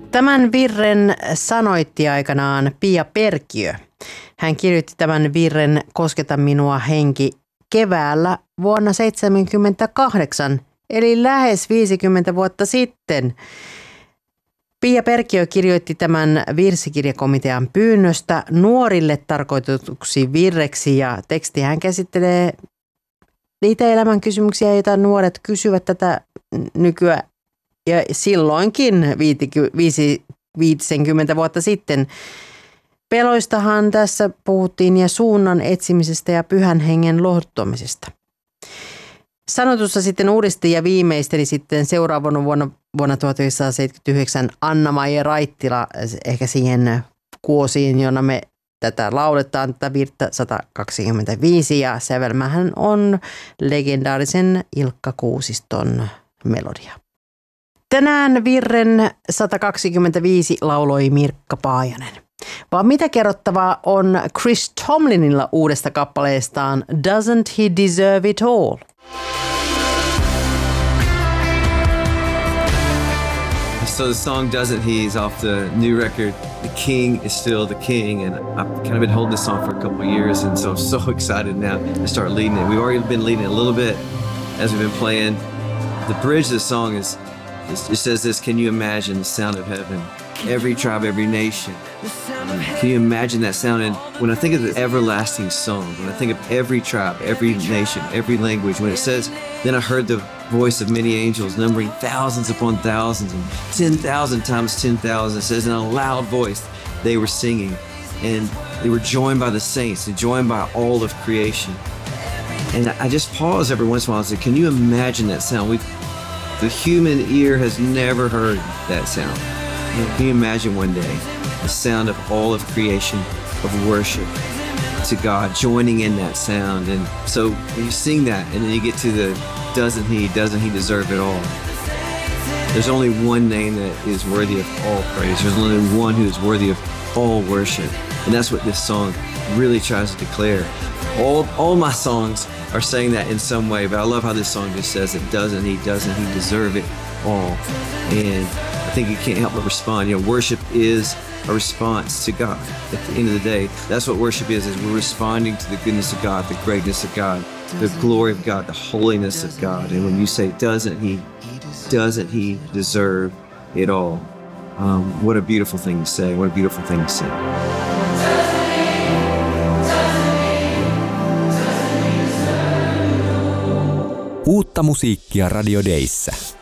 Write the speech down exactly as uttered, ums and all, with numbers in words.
Tämän virren sanoitti aikanaan Pia Perkiö. Hän kirjoitti tämän virren Kosketa minua henki keväällä vuonna seitsemänkymmentäkahdeksan, eli lähes viisikymmentä vuotta sitten. Pia Perkiö kirjoitti tämän virsikirjakomitean pyynnöstä nuorille tarkoitetuksi virreksi ja tekstihän käsittelee niitä elämän kysymyksiä, joita nuoret kysyvät tätä nykyään ja silloinkin viisikymmentä vuotta sitten. Peloistahan tässä puhuttiin ja suunnan etsimisestä ja pyhän hengen lohduttamisesta. Sanotusta sitten uudisti ja viimeisteli sitten seuraavana vuonna, vuonna tuhatyhdeksänsataaseitsemänkymmentäyhdeksän Anna-Maija Raittila ehkä siihen kuosiin, jona me tätä lauletaan, tätä virttä sata kaksikymmentäviisi ja sävelmähän on legendaarisen Ilkka Kuusiston melodia. Tänään virren sata kaksikymmentäviisi lauloi Mirkka Paajanen. Vaan mitä kerrottavaa on Chris Tomlinilla uudesta kappaleestaan Doesn't He Deserve It All? So the song Doesn't He is off the new record, The King is Still the King, and I've kind of been holding this song for a couple of years, and so I'm so excited now to start leading it. We've already been leading it a little bit as we've been playing. The bridge of the song is, it says this: can you imagine the sound of heaven? Every tribe, every nation. Um, can you imagine that sound? And when I think of the everlasting song, when I think of every tribe, every nation, every language, when it says, then I heard the voice of many angels numbering thousands upon thousands and ten thousand times ten thousand. It says in a loud voice they were singing, and they were joined by the saints and joined by all of creation. And I just pause every once in a while and say, can you imagine that sound? We've, the human ear has never heard that sound. Can you imagine one day the sound of all of creation, of worship to God, joining in that sound? And so when you sing that and then you get to the doesn't he, doesn't he deserve it all? There's only one name that is worthy of all praise. There's only one who is worthy of all worship. And that's what this song really tries to declare. All, all my songs are saying that in some way, but I love how this song just says it, doesn't he, doesn't he deserve it all? And I think you can't help but respond. You know, worship is a response to God. At the end of the day, that's what worship is, is we're responding to the goodness of God, the greatness of God, the glory of God, the holiness of God. And when you say, doesn't he, doesn't he deserve it all? Um, what a beautiful thing to say. What a beautiful thing to sing. Uutta musiikkia Radio Dayssä.